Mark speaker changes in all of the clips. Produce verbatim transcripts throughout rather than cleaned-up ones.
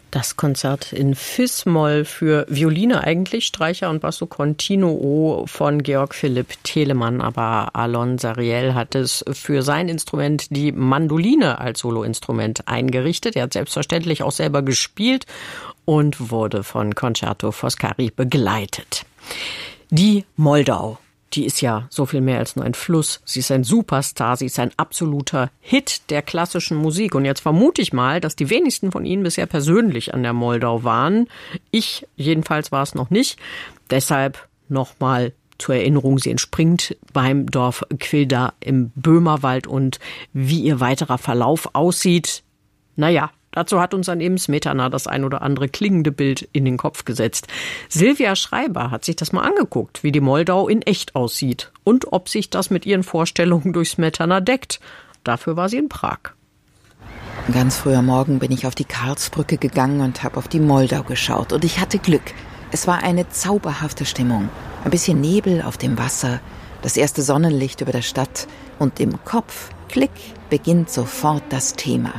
Speaker 1: Das Konzert in Fis-Moll für Violine eigentlich, Streicher und Basso Continuo von Georg Philipp Telemann. Aber Alon Sariel hat es für sein Instrument, die Mandoline, als Soloinstrument eingerichtet. Er hat selbstverständlich auch selber gespielt und wurde von Concerto Foscari begleitet. Die Moldau. Die ist ja so viel mehr als nur ein Fluss. Sie ist ein Superstar, sie ist ein absoluter Hit der klassischen Musik. Und jetzt vermute ich mal, dass die wenigsten von Ihnen bisher persönlich an der Moldau waren. Ich jedenfalls war es noch nicht. Deshalb nochmal zur Erinnerung, sie entspringt beim Dorf Quilda im Böhmerwald. Und wie ihr weiterer Verlauf aussieht, naja, dazu hat uns dann eben Smetana das ein oder andere klingende Bild in den Kopf gesetzt. Silvia Schreiber hat sich das mal angeguckt, wie die Moldau in echt aussieht und ob sich das mit ihren Vorstellungen durch Smetana deckt. Dafür war sie in Prag.
Speaker 2: Ganz früh am Morgen bin ich auf die Karlsbrücke gegangen und habe auf die Moldau geschaut. Und ich hatte Glück. Es war eine zauberhafte Stimmung. Ein bisschen Nebel auf dem Wasser, das erste Sonnenlicht über der Stadt. Und im Kopf, klick, beginnt sofort das Thema.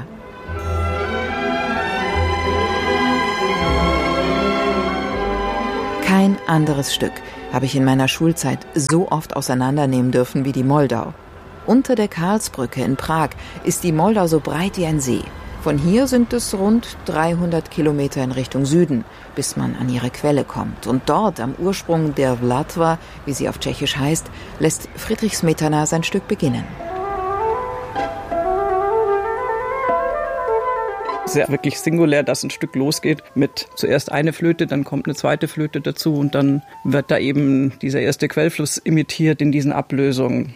Speaker 2: Kein anderes Stück habe ich in meiner Schulzeit so oft auseinandernehmen dürfen wie die Moldau. Unter der Karlsbrücke in Prag ist die Moldau so breit wie ein See. Von hier sind es rund dreihundert Kilometer in Richtung Süden, bis man an ihre Quelle kommt. Und dort, am Ursprung der Vltava, wie sie auf Tschechisch heißt, lässt Friedrich Smetana sein Stück beginnen.
Speaker 3: Sehr wirklich singulär, dass ein Stück losgeht mit zuerst eine Flöte, dann kommt eine zweite Flöte dazu und dann wird da eben dieser erste Quellfluss imitiert in diesen Ablösungen.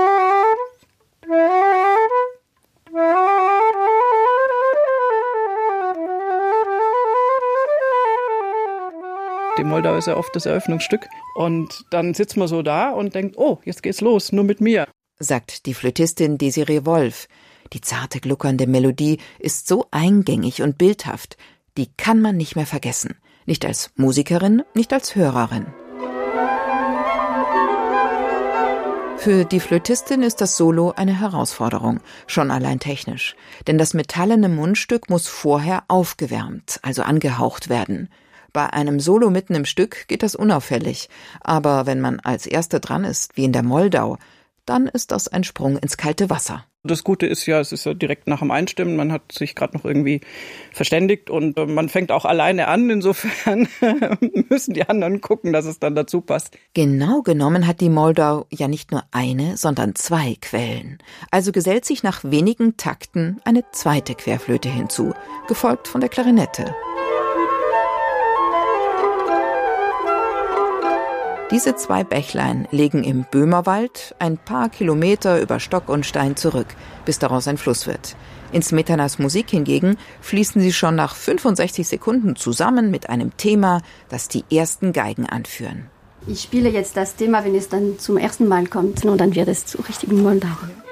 Speaker 3: Die Moldau ist ja oft das Eröffnungsstück und dann sitzt man so da und denkt, oh, jetzt geht's los, nur mit mir.
Speaker 2: Sagt die Flötistin Desiree Wolf. Die zarte, gluckernde Melodie ist so eingängig und bildhaft, die kann man nicht mehr vergessen. Nicht als Musikerin, nicht als Hörerin. Für die Flötistin ist das Solo eine Herausforderung, schon allein technisch. Denn das metallene Mundstück muss vorher aufgewärmt, also angehaucht werden. Bei einem Solo mitten im Stück geht das unauffällig. Aber wenn man als Erster dran ist, wie in der Moldau, dann ist das ein Sprung ins kalte Wasser.
Speaker 3: Das Gute ist ja, es ist ja direkt nach dem Einstimmen, man hat sich gerade noch irgendwie verständigt und man fängt auch alleine an, insofern müssen die anderen gucken, dass es dann dazu passt.
Speaker 2: Genau genommen hat die Moldau ja nicht nur eine, sondern zwei Quellen. Also gesellt sich nach wenigen Takten eine zweite Querflöte hinzu, gefolgt von der Klarinette. Diese zwei Bächlein legen im Böhmerwald ein paar Kilometer über Stock und Stein zurück, bis daraus ein Fluss wird. In Smetanas Musik hingegen fließen sie schon nach fünfundsechzig Sekunden zusammen mit einem Thema, das die ersten Geigen anführen.
Speaker 4: Ich spiele jetzt das Thema, wenn es dann zum ersten Mal kommt, und dann wird es zu richtigen Moldau.